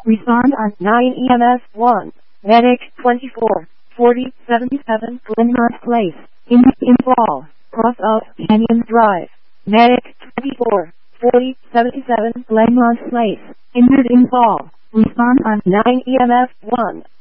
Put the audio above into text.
Respond on 9 EMS 1. Medic 24, 40, 77 Glenmont Place. In fall. Cross of Canyon Drive. Medic 24, 40, 77 Glenmont Place. Injured in fall. Respond on 9 EMS 1.